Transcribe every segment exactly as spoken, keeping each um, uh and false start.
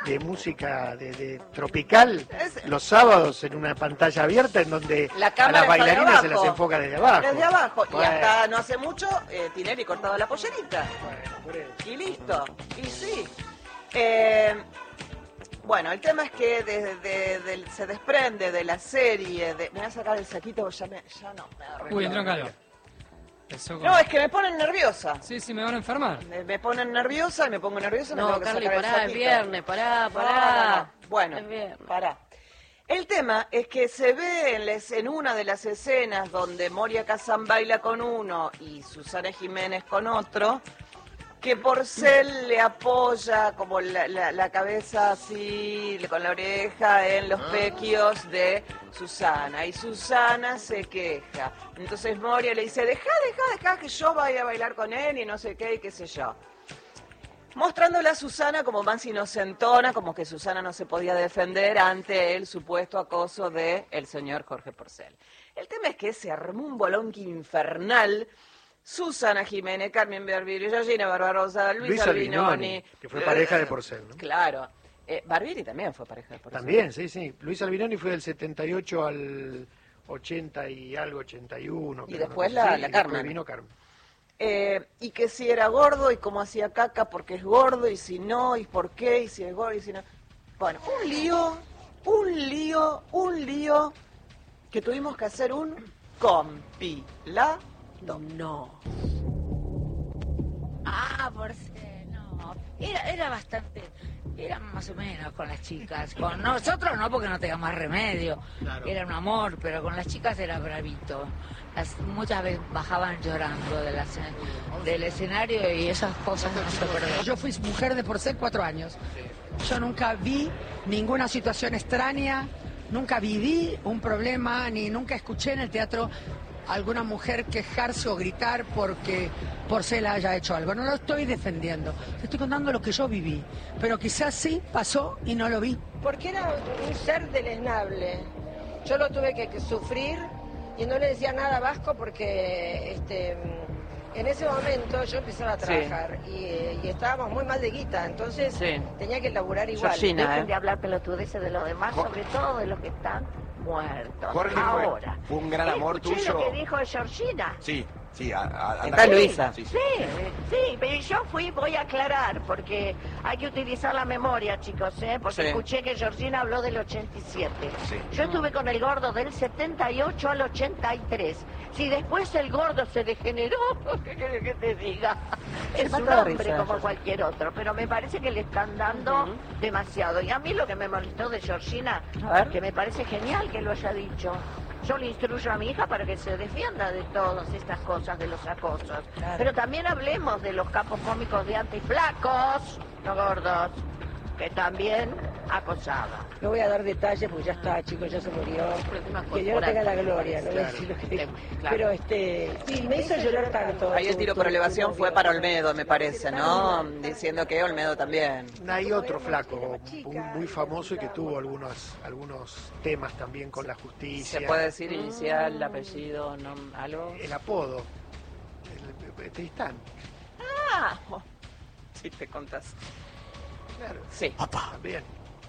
de música de, de tropical Es- los sábados en una pantalla abierta en donde La a cámara las está de bailarinas se abajo. las enfoca desde abajo. Desde abajo. Y Bueno, hasta no hace mucho, eh, Tinelli cortaba la pollerita. bueno, por eso. Y listo. Y sí. Eh, bueno, el tema es que de- de- de- se desprende de la serie. De, me voy a sacar el saquito porque ya, me, ya no me agarré. Uy, entró en calor. Eso como- No, es que me ponen nerviosa. Sí, sí, me van a enfermar. Me, me ponen nerviosa y me pongo nerviosa y me No, tengo que Carly, sacar el pará, es saquito. viernes, pará, No, pará. no, no. Bueno, Es viernes. pará. El tema es que se ve en, les- en una de las escenas donde Moria Kazan baila con uno y Susana Jiménez con otro, que Porcel le apoya como la, la- la cabeza así, con la oreja en los pequios de Susana. Y Susana se queja. Entonces Moria le dice, deja, deja, deja que yo vaya a bailar con él y no sé qué y qué sé yo. Mostrándola a Susana como más inocentona, como que Susana no se podía defender ante el supuesto acoso de el señor Jorge Porcel. El tema es que se armó un bolonqui infernal. Susana Jiménez, Carmen Barbieri, Georgina Barbarosa, Luis, Luis Albinoni, Albinoni, que fue pareja de Porcel, ¿no? Claro. Eh, Barbieri también fue pareja de Porcel. También, sí, sí. Luis Albinoni fue del setenta y ocho al ochenta y algo, ochenta y uno. Y creo, después una cosa la- así, la y después Carmen. vino Carmen. Eh, y que si era gordo y cómo hacía caca porque es gordo y si no y por qué y si es gordo y si no. Bueno, un lío, un lío, un lío que tuvimos que hacer un compilado. No. Ah, por ser, no. Era, era bastante, era más o menos con las chicas. Con nosotros no, porque no teníamos más remedio. Claro. Era un amor, pero con las chicas era bravito. Las, muchas veces bajaban llorando de la escena- del escenario y esas cosas no se perdonan. Yo fui mujer de Porcel cuatro años. Yo nunca vi ninguna situación extraña, nunca viví un problema, ni nunca escuché en el teatro alguna mujer quejarse o gritar porque Porcel haya hecho algo. No lo estoy defendiendo, te estoy contando lo que yo viví. Pero quizás sí pasó y no lo vi. Porque era un ser deleznable. Yo lo tuve que, que sufrir y no le decía nada a Vasco porque este, en ese momento yo empezaba a trabajar y, y estábamos muy mal de guita, entonces Sí. tenía que laburar igual. Georgina, Dejen ¿eh? de hablar pelotudeces de los demás, sobre todo de los que están muertos. Jorge fue- ahora. fue un gran amor Escuché tuyo. lo que dijo Georgina. Sí, sí, a, a- anda Está con- Luisa. Sí, sí. Sí, sí, pero yo fui, voy a aclarar, porque hay que utilizar la memoria, chicos, ¿eh? Porque Sí. escuché que Georgina habló del ochenta y siete. Sí. Yo estuve con el gordo del setenta y ocho al ochenta y tres. Si después el gordo se degeneró, ¿qué querés que te diga? Es mata un de hombre risa, como Georgina. cualquier otro, pero me parece que le están dando Ujú. demasiado. Y a mí lo que me molestó de Georgina, A ver. que me parece genial que lo haya dicho. Yo le instruyo a mi hija para que se defienda de todas estas cosas, de los acosos. Claro. Pero también hablemos de los capos cómicos de antes, flacos, no gordos, que también acosaba. No voy a dar detalles porque ya está, chicos, ya se murió. Problemas Que Dios tenga la gloria, no voy a Claro. decir lo que dijo. Claro. Pero este, sí, me hizo llorar tanto. Ahí el tu- tiro tu- por tu elevación novio. fue para Olmedo, me parece, ¿no? Diciendo que Olmedo también. Hay otro flaco muy, muy famoso y que tuvo algunos algunos temas también con la justicia. ¿Se puede decir inicial, apellido, no, algo? El apodo, el, el Tristán. Ah, oh, sí te contás. Claro, Sí, también.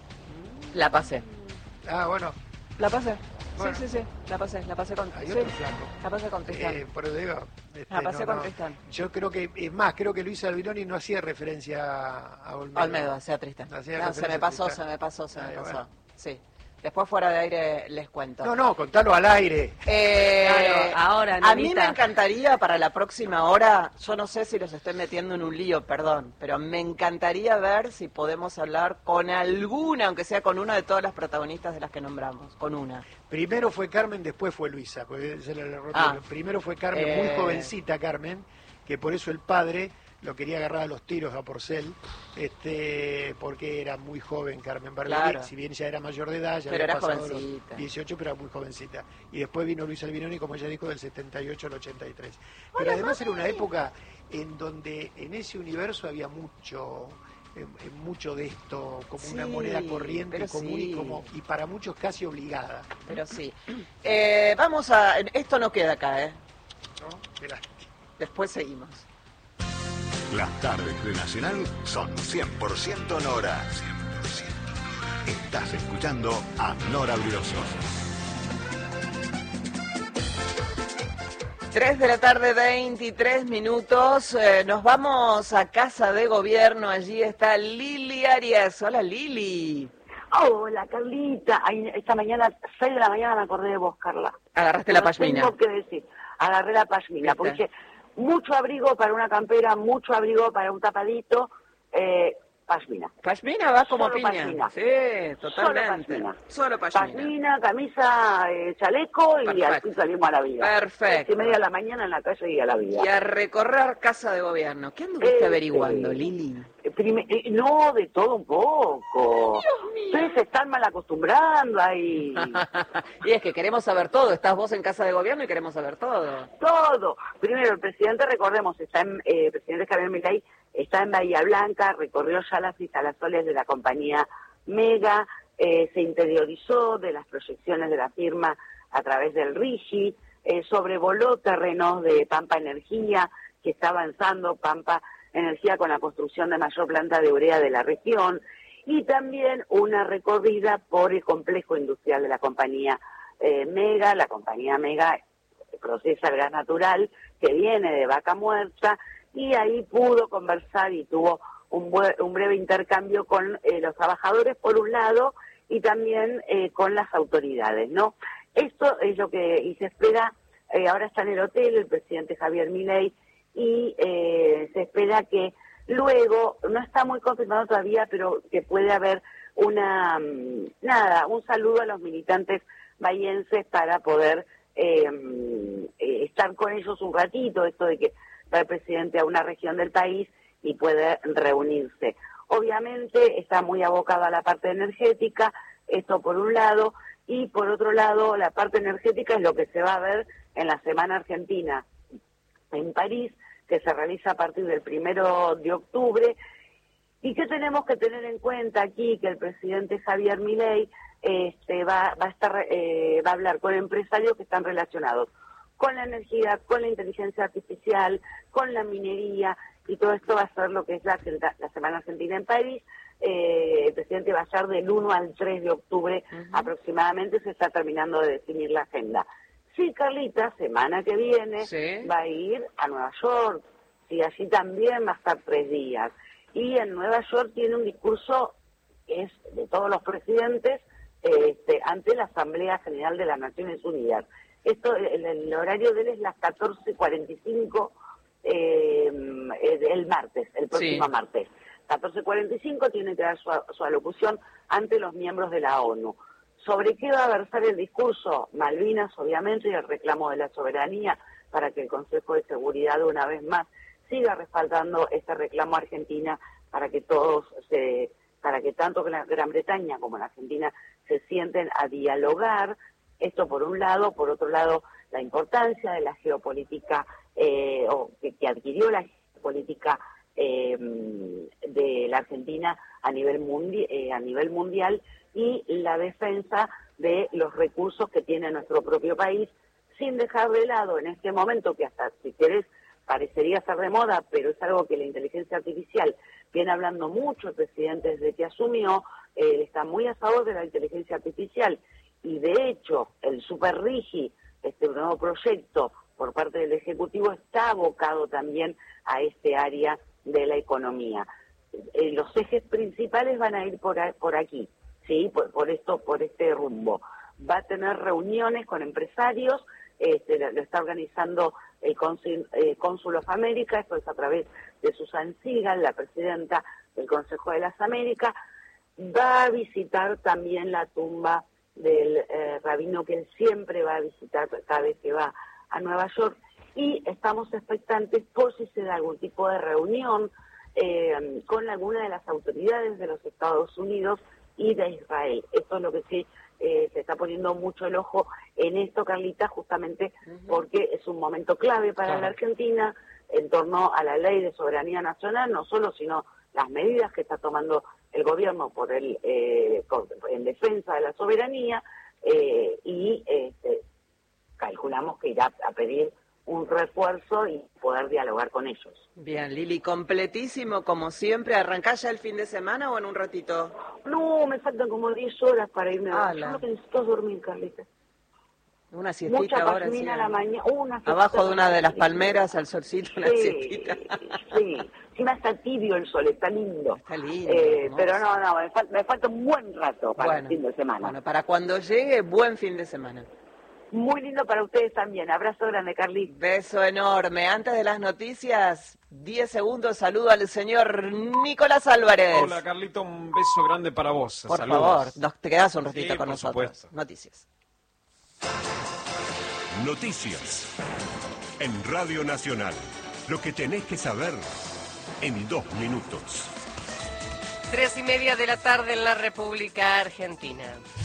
la pasé. Ah, bueno, La pasé. Bueno. Sí, sí, sí, la pasé, la pasé con hay sí, otro flaco. La pasé con Tristán. Eh, por eso digo, este, La pasé no, con no. Tristán. Yo creo que, es más, creo que Luis Albinoni no hacía referencia a Olmedo. Olmedo, hacía Tristán. Hacía No, se referencia me a pasó, Tristán. se me pasó, se me Ah, pasó. bueno. Sí. Después fuera de aire les cuento. No, no, contalo al aire. Eh, Claro, ahora, a mí nenita. me encantaría para la próxima hora, yo no sé si los estoy metiendo en un lío, perdón, pero me encantaría ver si podemos hablar con alguna, aunque sea con una de todas las protagonistas de las que nombramos, con una. Primero fue Carmen, después fue Luisa. Porque se le- le roto. Ah. Primero fue Carmen, Eh. muy jovencita Carmen, que por eso el padre lo quería agarrar a los tiros a Porcel, este, porque era muy joven Carmen Barbieri, Claro. si bien ya era mayor de edad, ya Pero había era pasado jovencita. los dieciocho, pero era muy jovencita. Y después vino Luis Albinoni, como ella dijo, del setenta y ocho al ochenta y tres. Pero además era una época en donde en ese universo había mucho... eh, eh, mucho de esto como una Sí, moneda corriente pero común sí. y como y para muchos casi obligada, Pero sí. Eh, vamos a... Esto no queda acá, ¿eh? ¿no? Mirá. Después seguimos. Las tardes de Nacional son cien por ciento Nora. cien por ciento Estás escuchando a Nora Brioso. tres de la tarde, veintitrés minutos. Eh, nos vamos a Casa de Gobierno. Allí está Lili Arias. Hola, Lili. Hola, Carlita. Ay, esta mañana, seis de la mañana me acordé de vos, Carla. Agarraste la pashmina. Tengo que decir, agarré la pashmina, porque dije, mucho abrigo para una campera, mucho abrigo para un tapadito, eh, pashmina. Pashmina va como Solo piña. pashmina. Sí, totalmente. Solo Solo pashmina. Pashmina, camisa, eh, chaleco y Perfecto. así salimos a la vida. Perfecto. Seis y media de la mañana en la calle y a la vida. Y a recorrer Casa de Gobierno. ¿Qué anduviste Eh, averiguando, eh, Lili? Prime- eh, no, de todo un poco. Ustedes se están mal acostumbrando ahí. Y es que queremos saber todo. Estás vos en Casa de Gobierno y queremos saber todo. Todo. Primero, el presidente, recordemos, está en, eh, el presidente Javier Milei está en Bahía Blanca, recorrió ya las instalaciones de la compañía Mega, eh, se interiorizó de las proyecciones de la firma a través del RIGI, eh, sobrevoló terrenos de Pampa Energía, que está avanzando Pampa Energía con la construcción de mayor planta de urea de la región, y también una recorrida por el complejo industrial de la compañía eh, Mega. La compañía Mega procesa el gas natural que viene de Vaca Muerta, y ahí pudo conversar y tuvo un, bue- un breve intercambio con eh, los trabajadores por un lado y también eh, con las autoridades, ¿no? Esto es lo que y se espera, eh, ahora está en el hotel el presidente Javier Milei, y eh, se espera que luego, no está muy confirmado todavía, pero que puede haber una, mm, nada, un saludo a los militantes bahienses para poder eh, eh, estar con ellos un ratito, esto de que va el presidente a una región del país y puede reunirse. Obviamente está muy abocado a la parte energética, esto por un lado, y por otro lado la parte energética es lo que se va a ver en la Semana Argentina en París, que se realiza a partir del primero de octubre, y que tenemos que tener en cuenta aquí que el presidente Javier Milei este, va, va a estar, eh, va a hablar con empresarios que están relacionados con la energía, con la inteligencia artificial, con la minería, y todo esto va a ser lo que es la, la Semana Argentina en París. Eh, el presidente va a estar del uno al tres de octubre uh-huh. aproximadamente, se está terminando de definir la agenda. Sí, Carlita, semana que viene ¿Sí? va a ir a Nueva York, y allí también va a estar tres días. Y en Nueva York tiene un discurso que es de todos los presidentes este, ante la Asamblea General de las Naciones Unidas. Esto, el, el horario de él es las catorce cuarenta y cinco eh, el martes, el próximo sí. martes. catorce cuarenta y cinco tiene que dar su, su alocución ante los miembros de la ONU. ¿Sobre qué va a versar el discurso? Malvinas, obviamente, y el reclamo de la soberanía para que el Consejo de Seguridad, una vez más, siga respaldando este reclamo a Argentina para que todos, se, para que tanto la Gran Bretaña como la Argentina se sienten a dialogar. Esto por un lado, por otro lado, la importancia de la geopolítica, eh, o que, que adquirió la geopolítica eh, de la Argentina a nivel, mundi eh, a nivel mundial, y la defensa de los recursos que tiene nuestro propio país, sin dejar de lado en este momento, que hasta, si querés, parecería estar de moda, pero es algo que la inteligencia artificial viene hablando mucho el presidente desde que asumió, eh, está muy a favor de la inteligencia artificial. Y de hecho, el Super RIGI, este nuevo proyecto por parte del Ejecutivo, está abocado también a este área de la economía. Eh, los ejes principales van a ir por, a, por aquí, sí, por, por esto, por este rumbo. Va a tener reuniones con empresarios, este, lo, lo está organizando el Cónsul, eh, Cónsul of America, esto es a través de Susan Sigal, la presidenta del Consejo de las Américas. Va a visitar también la tumba del eh, rabino que él siempre va a visitar cada vez que va a Nueva York, y estamos expectantes por si se da algún tipo de reunión eh, con alguna de las autoridades de los Estados Unidos y de Israel. Esto es lo que sí eh, se está poniendo mucho el ojo en esto, Carlita, justamente uh-huh. porque es un momento clave para claro. la Argentina en torno a la ley de soberanía nacional, no solo, sino las medidas que está tomando el gobierno por el eh, por, en defensa de la soberanía, eh, y este, calculamos que irá a pedir un refuerzo y poder dialogar con ellos. Bien, Lili, completísimo como siempre. ¿Arrancás ya el fin de semana o en un ratito? No, me faltan como diez horas para irme a Ala. Yo lo que necesito es dormir, Carlita. Una siestita Mucha ahora. pashmina Sí, a la mañana. Una siestita abajo de una de las sí. palmeras, al solcito, una Sí, siestita. sí. Encima está tibio el sol, está lindo. Está lindo. Eh, pero no, no, me, fal- me falta un buen rato para Bueno, el fin de semana. Bueno, para cuando llegue, buen fin de semana. Muy lindo para ustedes también. Abrazo grande, Carly. Beso enorme. Antes de las noticias, diez segundos, saludo al señor Nicolás Álvarez. Hola, Carlito, un beso grande para vos. Por Saludos. favor, nos, te quedás un ratito Sí, con por nosotros. supuesto. Noticias. Noticias. En Radio Nacional. Lo que tenés que saber en dos minutos. Tres y media de la tarde en la República Argentina.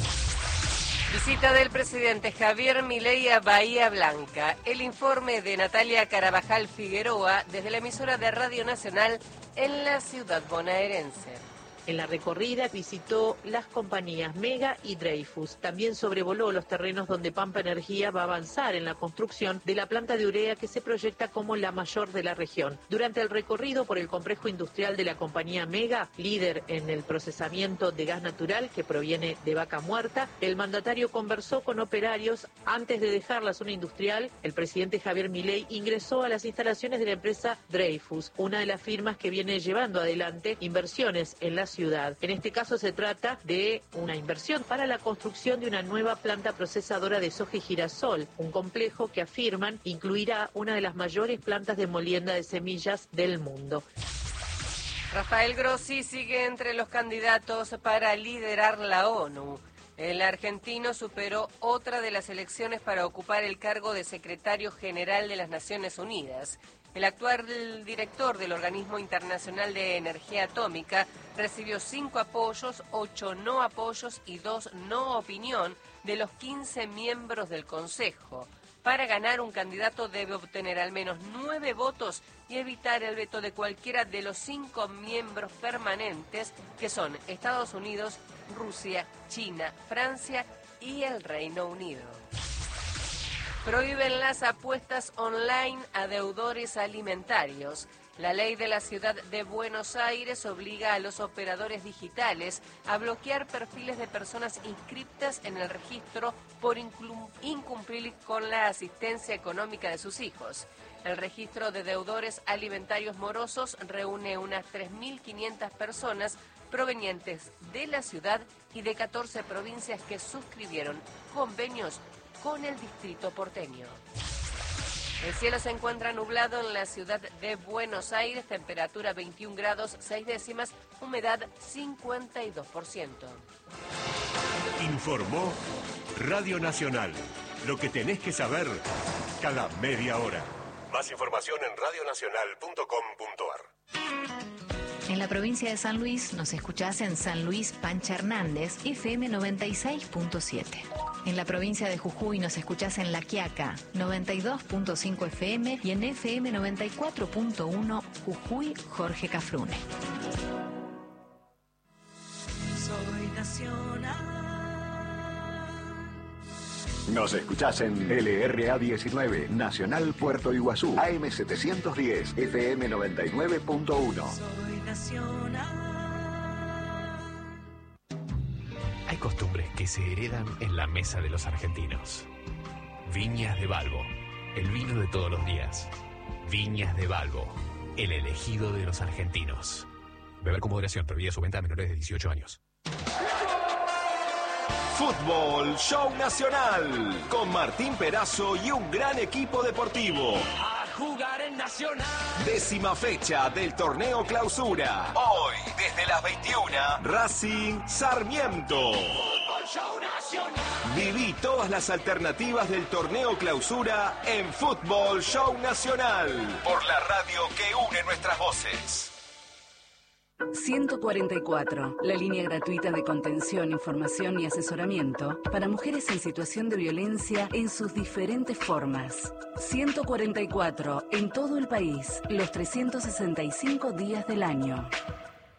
Visita del presidente Javier Milei a Bahía Blanca. El informe de Natalia Carabajal Figueroa desde la emisora de Radio Nacional en la ciudad bonaerense. En la recorrida visitó las compañías Mega y Dreyfus. También sobrevoló los terrenos donde Pampa Energía va a avanzar en la construcción de la planta de urea que se proyecta como la mayor de la región. Durante el recorrido por el complejo industrial de la compañía Mega, líder en el procesamiento de gas natural que proviene de vaca muerta, el mandatario conversó con operarios. Antes de dejar la zona industrial, el presidente Javier Milei ingresó a las instalaciones de la empresa Dreyfus, una de las firmas que viene llevando adelante inversiones en la ciudad. En este caso se trata de una inversión para la construcción de una nueva planta procesadora de soja y girasol, un complejo que afirman incluirá una de las mayores plantas de molienda de semillas del mundo. Rafael Grossi sigue entre los candidatos para liderar la ONU. El argentino superó otra de las elecciones para ocupar el cargo de secretario general de las Naciones Unidas. El actual director del Organismo Internacional de Energía Atómica recibió cinco apoyos, ocho no apoyos y dos no opinión de los quince miembros del Consejo. Para ganar, un candidato debe obtener al menos nueve votos y evitar el veto de cualquiera de los cinco miembros permanentes, que son Estados Unidos, Rusia, China, Francia y el Reino Unido. Prohíben las apuestas online a deudores alimentarios. La ley de la ciudad de Buenos Aires obliga a los operadores digitales a bloquear perfiles de personas inscriptas en el registro por incumplir con la asistencia económica de sus hijos. El registro de deudores alimentarios morosos reúne unas tres mil quinientas personas provenientes de la ciudad y de catorce provincias que suscribieron convenios con el distrito porteño. El cielo se encuentra nublado en la ciudad de Buenos Aires, temperatura veintiún grados seis décimas, humedad cincuenta y dos por ciento. Informó Radio Nacional. Lo que tenés que saber cada media hora. Más información en radio nacional punto com punto ar. En la provincia de San Luis nos escuchás en San Luis Pancha Hernández, F M noventa y seis punto siete. En la provincia de Jujuy nos escuchás en La Quiaca, noventa y dos punto cinco F M y en F M noventa y cuatro punto uno Jujuy Jorge Cafrune. Soy nacional. Nos escuchás en L R A diecinueve, Nacional Puerto Iguazú, A M setecientos diez, F M noventa y nueve punto uno. Soy nacional. Hay costumbres que se heredan en la mesa de los argentinos. Viñas de Balbo, el vino de todos los días. Viñas de Balbo, el elegido de los argentinos. Beber con moderación, prohibida su venta a menores de dieciocho años. Fútbol Show Nacional, con Martín Perazo y un gran equipo deportivo. A jugar en Nacional. Décima fecha del torneo Clausura. Hoy, desde las veintiuna, Racing Sarmiento. Fútbol Show Nacional. Viví todas las alternativas del torneo Clausura en Fútbol Show Nacional, por la radio que une nuestras voces. ciento cuarenta y cuatro, la línea gratuita de contención, información y asesoramiento para mujeres en situación de violencia en sus diferentes formas. ciento cuarenta y cuatro, en todo el país, los trescientos sesenta y cinco días del año.